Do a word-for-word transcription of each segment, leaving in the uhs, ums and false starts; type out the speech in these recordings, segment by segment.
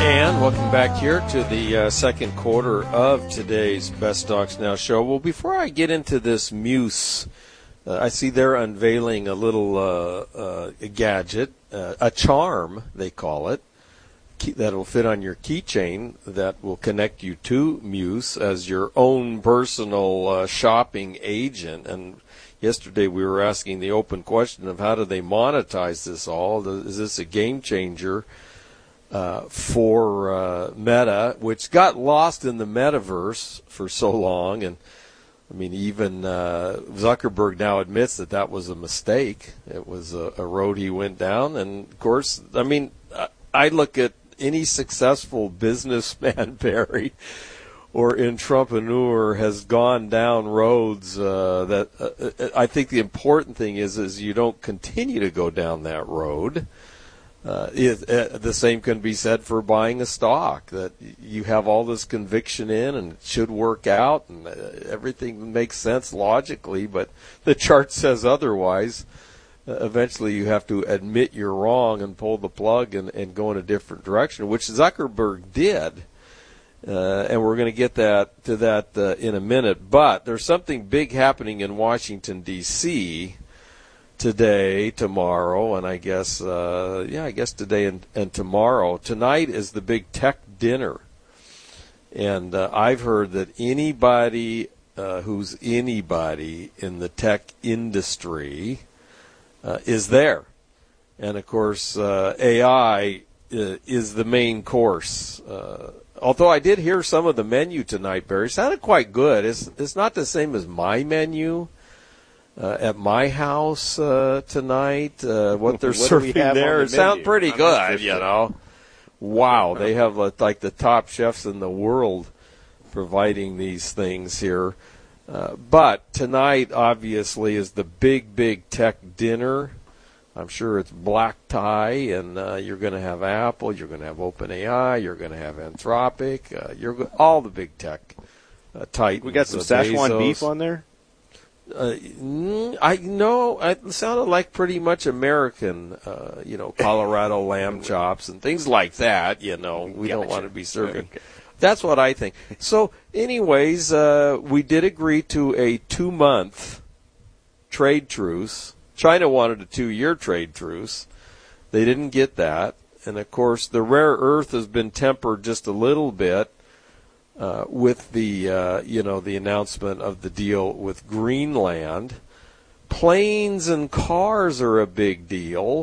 And welcome back here to the uh, second quarter of today's Best Stocks Now show. Well, before I get into this Muse, uh, I see they're unveiling a little uh, uh, a gadget, uh, a charm, they call it, key, that will fit on your keychain that will connect you to Muse as your own personal uh, shopping agent. And yesterday we were asking the open question of how do they monetize this all? Is this a game changer? Uh, for uh, Meta, which got lost in the metaverse for so long. And, I mean, even uh, Zuckerberg now admits that that was a mistake. It was a, a road he went down. And, of course, I mean, I look at any successful businessman, Barry, or entrepreneur has gone down roads uh, that uh, I think the important thing is is you don't continue to go down that road. Uh, it, uh, the same can be said for buying a stock that you have all this conviction in and it should work out and uh, everything makes sense logically, but the chart says otherwise. Uh, eventually you have to admit you're wrong and pull the plug and, and go in a different direction, which Zuckerberg did. Uh, and we're going to get that to that uh, in a minute. But there's something big happening in Washington, D C today, tomorrow, and I guess, uh, yeah, I guess today and, and tomorrow. Tonight is the big tech dinner. And uh, I've heard that anybody uh, who's anybody in the tech industry uh, is there. And, of course, uh, A I uh, is the main course. Uh, although I did hear some of the menu tonight, Barry. It sounded quite good. It's, it's not the same as my menu. Uh, at my house uh, tonight, uh, what they're what serving there, the it sounds pretty I'm good, interested. you know. Wow, they have uh, like the top chefs in the world providing these things here. Uh, but tonight, obviously, is the big, big tech dinner. I'm sure it's black tie, and uh, you're going to have Apple, you're going to have OpenAI, you're going to have Anthropic, uh, you're go- all the big tech uh, titans. We got some uh, Szechuan Bezos. beef on there? Uh, I know it sounded like pretty much American, uh, you know, Colorado lamb chops and things like that. You know, we Gotcha. don't want to be serving. Okay. That's what I think. So, anyways, uh, we did agree to a two-month trade truce. China wanted a two-year trade truce. They didn't get that, and of course, the rare earth has been tempered just a little bit. Uh, with the, uh, you know, the announcement of the deal with Greenland. Planes and cars are a big deal.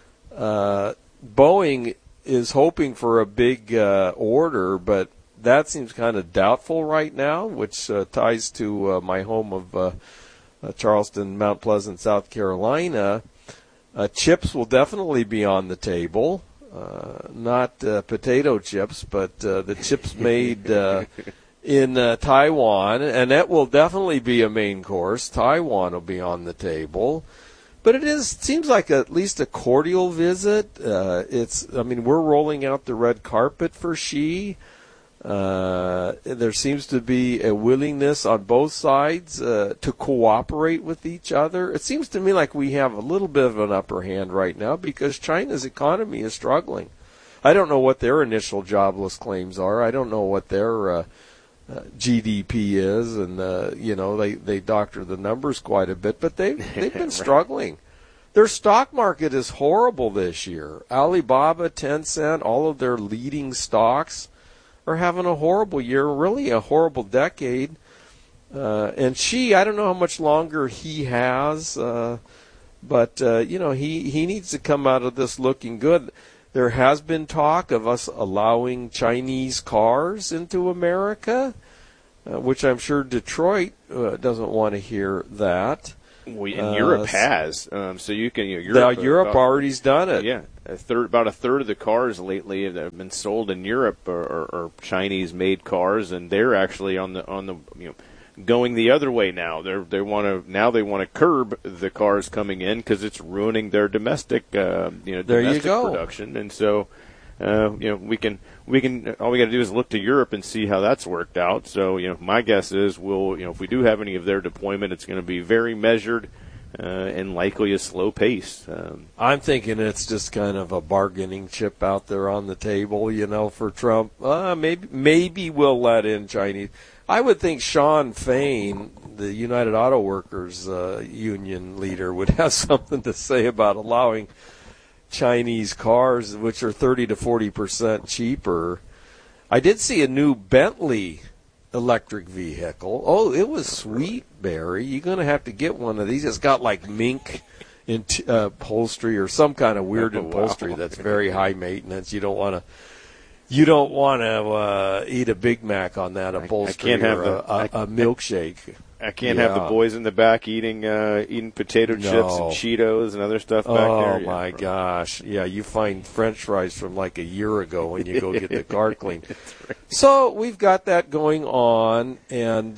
Uh, Boeing is hoping for a big uh, order, but that seems kind of doubtful right now, which uh, ties to uh, my home of uh, uh, Charleston, Mount Pleasant, South Carolina. Uh, chips will definitely be on the table. Uh, not uh, potato chips, but uh, the chips made uh, in uh, Taiwan, and that will definitely be a main course. Taiwan will be on the table, but it is seems like at least a cordial visit. Uh, it's, I mean, we're rolling out the red carpet for Xi. Uh, there seems to be a willingness on both sides uh, to cooperate with each other. It seems to me like we have a little bit of an upper hand right now because China's economy is struggling. I don't know what their initial jobless claims are. I don't know what their uh, uh, G D P is, and uh, you know they, they doctor the numbers quite a bit, but they've they've been Right. struggling. Their stock market is horrible this year. Alibaba, Tencent, all of their leading stocks are having a horrible year, really a horrible decade. Uh, and Xi, I don't know how much longer he has, uh, but, uh, you know, he, he needs to come out of this looking good. There has been talk of us allowing Chinese cars into America, uh, which I'm sure Detroit uh, doesn't want to hear that. We, and Uh, Europe has, um, so you can. You know, Now, Europe, Europe about, already's done it. Yeah, a third, about a third of the cars lately that have been sold in Europe are, are, are Chinese-made cars, and they're actually on the on the you know going the other way now. They they want to now they want to curb the cars coming in because it's ruining their domestic uh, you know There you domestic go. production, and so. Uh, you know, we can, we can, all we got to do is look to Europe and see how that's worked out. So, you know, my guess is we'll, you know, if we do have any of their deployment, it's going to be very measured, uh, and likely a slow pace. Um, I'm thinking it's just kind of a bargaining chip out there on the table, you know, for Trump. Uh, maybe maybe we'll let in Chinese. I would think Sean Fain, the United Auto Workers uh, union leader, would have something to say about allowing Chinese cars, which are thirty to forty percent cheaper. I did see a new Bentley electric vehicle. Oh, it was sweet, Barry. You're going to have to get one of these. It's got like mink in t- uh, upholstery or some kind of weird oh, upholstery wow. that's very high maintenance. You don't want to you don't want to uh, eat a Big Mac on that upholstery I, I can't have or the, a, a, a milkshake. I can't yeah. have the boys in the back eating uh, eating potato chips No. and Cheetos and other stuff back Oh, there. my yeah. gosh. Yeah, you find French fries from like a year ago when you go get the car cleaned. Right. So we've got that going on, and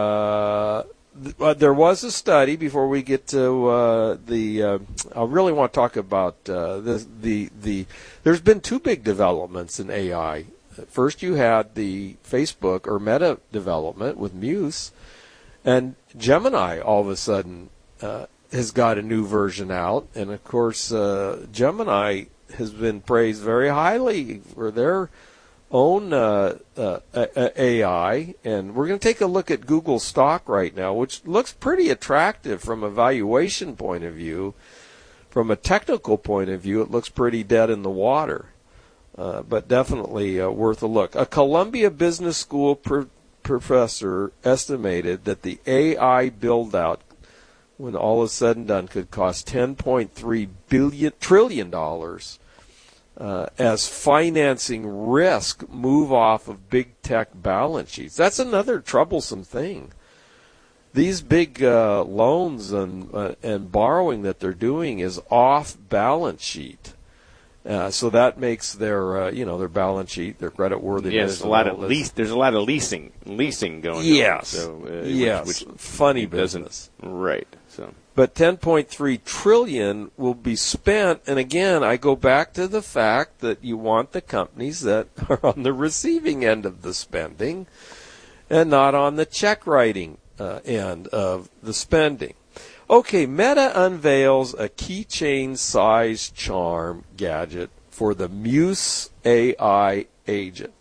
uh, th- uh, there was a study before we get to uh, the. Uh, I really want to talk about uh, the, the the. There's been two big developments in A I. First, you had the Facebook or Meta development with Muse, and Gemini all of a sudden uh, has got a new version out, and of course uh, Gemini has been praised very highly for their own uh, uh, A I, and we're going to take a look at Google stock right now, which looks pretty attractive from a valuation point of view. From a technical point of view, it looks pretty dead in the water, uh, but definitely uh, worth a look. A Columbia Business School pr- professor estimated that the A I build-out, when all is said and done, could cost ten point three billion trillion dollars. Uh, as financing risk move off of big tech balance sheets. That's another troublesome thing. These big uh, loans and uh, and borrowing that they're doing is off balance sheet. Uh, so that makes their uh, you know their balance sheet, their credit worthiness. Yeah, there's a lot of lease. There's a lot of leasing, leasing going yes. on. So, uh, yes, which, which funny business. Right. So. But ten point three trillion dollars will be spent, and again, I go back to the fact that you want the companies that are on the receiving end of the spending and not on the check writing uh, end of the spending. Okay, Meta unveils a keychain-sized charm gadget for the Muse A I agent.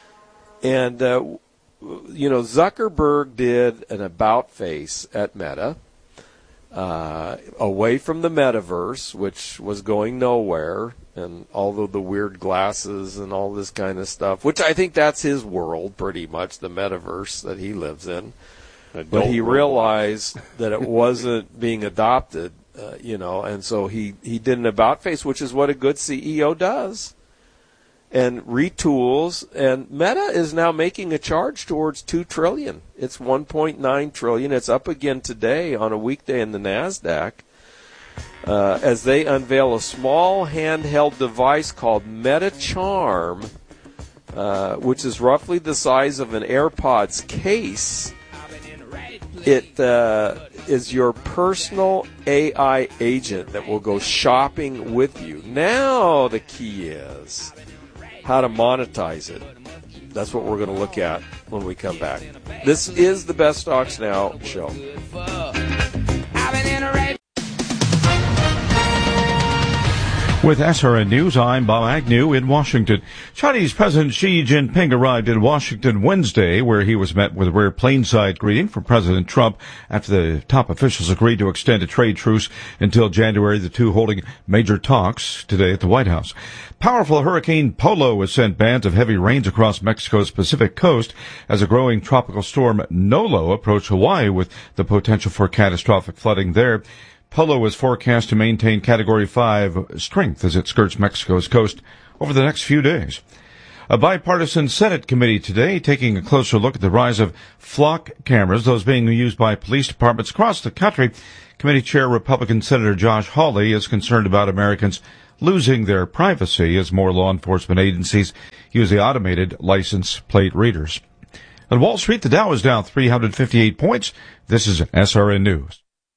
And, uh, you know, Zuckerberg did an about face at Meta. Uh, away from the metaverse, which was going nowhere, and all of the weird glasses and all this kind of stuff, which I think that's his world, pretty much, the metaverse that he lives in. Adult but he robot. realized that it wasn't being adopted, uh, you know, and so he, he did an about face, which is what a good C E O does, and retools. And Meta is now making a charge towards two trillion dollars. It's one point nine trillion dollars. It's up again today on a weekday in the NASDAQ uh, as they unveil a small handheld device called Meta Charm, uh, which is roughly the size of an AirPods case. It uh, is your personal A I agent that will go shopping with you. Now the key is how to monetize it. That's what we're going to look at when we come back. This is the Best Stocks Now show. With S R N News, I'm Bob Agnew in Washington. Chinese President Xi Jinping arrived in Washington Wednesday, where he was met with a rare plainside greeting from President Trump after the top officials agreed to extend a trade truce until January, the two holding major talks today at the White House. Powerful Hurricane Polo has sent bands of heavy rains across Mexico's Pacific coast as a growing tropical storm Nolo approached Hawaii with the potential for catastrophic flooding there. Polo is forecast to maintain Category five strength as it skirts Mexico's coast over the next few days. A bipartisan Senate committee today taking a closer look at the rise of flock cameras, those being used by police departments across the country. Committee Chair Republican Senator Josh Hawley is concerned about Americans losing their privacy as more law enforcement agencies use the automated license plate readers. On Wall Street, the Dow is down three hundred fifty-eight points. This is S R N News.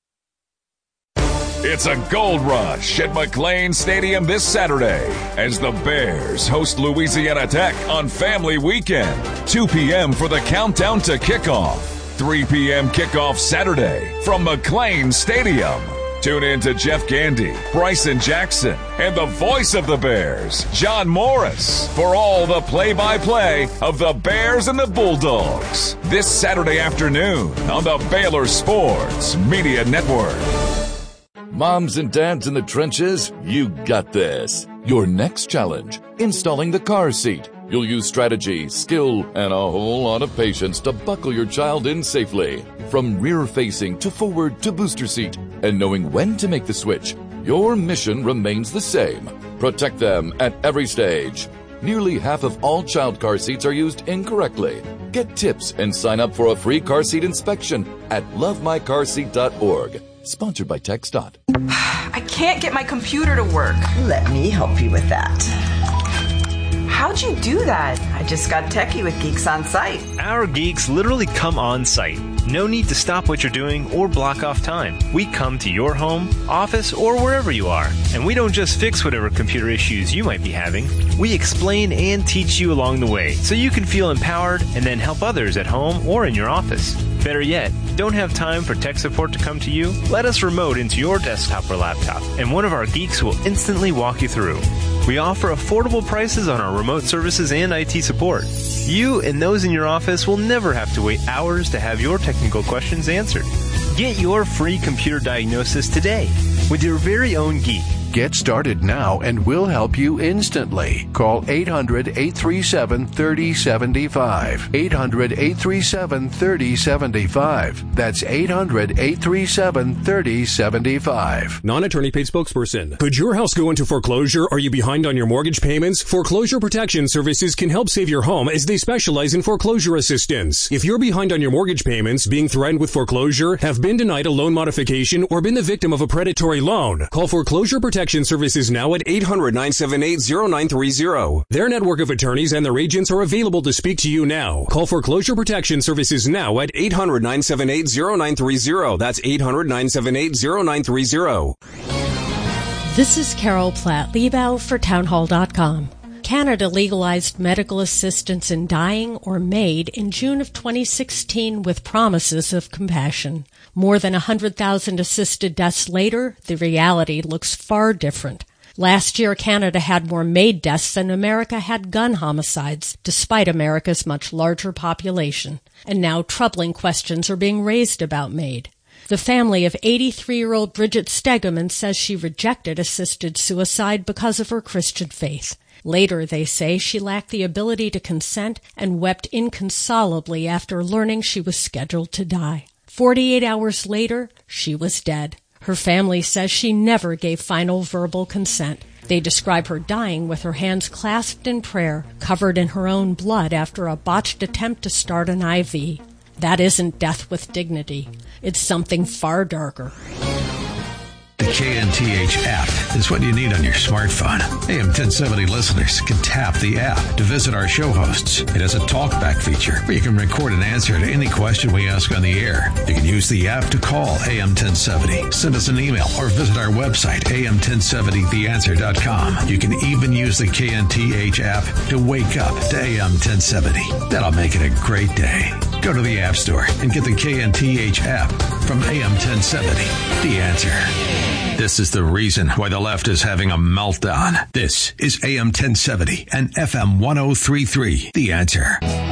It's a gold rush at McLane Stadium this Saturday as the Bears host Louisiana Tech on Family Weekend. two p.m. for the countdown to kickoff. three p.m. kickoff Saturday from McLane Stadium. Tune in to Jeff Gandy, Bryson Jackson, and the voice of the Bears, John Morris, for all the play-by-play of the Bears and the Bulldogs. This Saturday afternoon on the Baylor Sports Media Network. Moms and dads in the trenches, you got this. Your next challenge, installing the car seat. You'll use strategy, skill, and a whole lot of patience to buckle your child in safely. From rear-facing to forward to booster seat, and knowing when to make the switch, your mission remains the same. Protect them at every stage. Nearly half of all child car seats are used incorrectly. Get tips and sign up for a free car seat inspection at love my car seat dot org. Sponsored by TxDOT. I can't get my computer to work. Let me help you with that. How'd you do that? I just got techie with Geeks on Site. Our geeks literally come on site. No need to stop what you're doing or block off time. We come to your home, office, or wherever you are. And we don't just fix whatever computer issues you might be having. We explain and teach you along the way so you can feel empowered and then help others at home or in your office. Better yet, don't have time for tech support to come to you? Let us remote into your desktop or laptop, and one of our geeks will instantly walk you through. We offer affordable prices on our remote services and I T support. You and those in your office will never have to wait hours to have your technical questions answered. Get your free computer diagnosis today with your very own geek. Get started now and we'll help you instantly. Call eight hundred, eight three seven, three oh seven five. eight hundred, eight three seven, three oh seven five. That's eight hundred, eight three seven, three oh seven five. Non-attorney paid spokesperson. Could your house go into foreclosure? Are you behind on your mortgage payments? Foreclosure Protection Services can help save your home as they specialize in foreclosure assistance. If you're behind on your mortgage payments, being threatened with foreclosure, have been denied a loan modification, or been the victim of a predatory loan, call Foreclosure Protection Services now at eight hundred, nine seven eight, zero nine three zero. Their network of attorneys and their agents are available to speak to you now. Call Foreclosure Protection Services now at eight hundred, nine seven eight, zero nine three zero. That's eight hundred, nine seven eight, zero nine three zero. This is Carol Platt Liebau for townhall dot com. Canada legalized medical assistance in dying or MAID in June of twenty sixteen with promises of compassion. More than one hundred thousand assisted deaths later, the reality looks far different. Last year, Canada had more MAID deaths than America had gun homicides, despite America's much larger population. And now troubling questions are being raised about MAID. The family of eighty-three-year-old Bridget Stegeman says she rejected assisted suicide because of her Christian faith. Later, they say, she lacked the ability to consent and wept inconsolably after learning she was scheduled to die. Forty-eight hours later, she was dead. Her family says she never gave final verbal consent. They describe her dying with her hands clasped in prayer, covered in her own blood after a botched attempt to start an I V. That isn't death with dignity. It's something far darker. The K N T H app is what you need on your smartphone. A M ten seventy listeners can tap the app to visit our show hosts. It has a talkback feature where you can record an answer to any question we ask on the air. You can use the app to call A M ten seventy, send us an email, or visit our website, A M ten seventy the answer dot com. You can even use the K N T H app to wake up to A M ten seventy. That'll make it a great day. Go to the App Store and get the K N T H app from A M ten seventy. The Answer. This is the reason why the left is having a meltdown. This is A M ten seventy and F M ten thirty-three. The Answer.